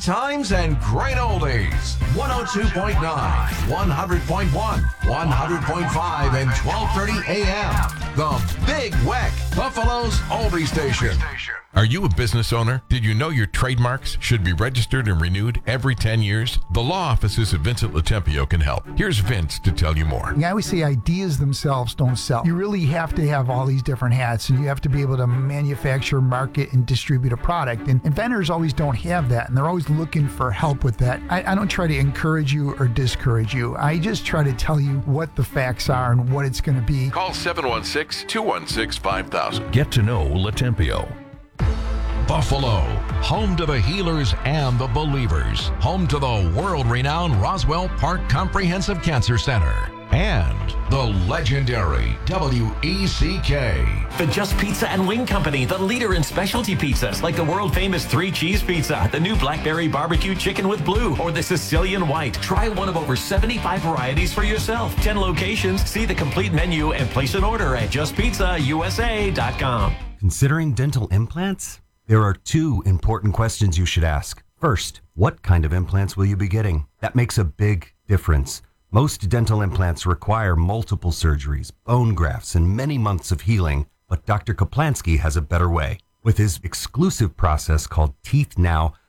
times and great oldies. 102.9, 100.1, 100.5, and 12:30 a.m. The Big Weck, Buffalo's oldie station. Are you a business owner? Did you know your trademarks should be registered and renewed every 10 years? The law offices of Vincent Latempio can help. Here's Vince to tell you more. I always say ideas themselves don't sell. You really have to have all these different hats, and you have to be able to manufacture, market, and distribute a product. And vendors always don't have that, and they're always looking for help with that. I don't try to encourage you or discourage you. I just try to tell you what the facts are and what it's going to be. Call 716-216-5000. Get to know Latempio. Buffalo, home to the healers and the believers, home to the world-renowned Roswell Park Comprehensive Cancer Center, and the legendary WECK. The Just Pizza and Wing Company, the leader in specialty pizzas like the world-famous 3-cheese pizza, the new blackberry barbecue chicken with blue, or the Sicilian white. Try one of over 75 varieties for yourself. 10 locations. See the complete menu and place an order at justpizzausa.com. Considering dental implants? There are 2 important questions you should ask. First, what kind of implants will you be getting? That makes a big difference. Most dental implants require multiple surgeries, bone grafts, and many months of healing, but Dr. Kaplansky has a better way. With his exclusive process called Teeth Now,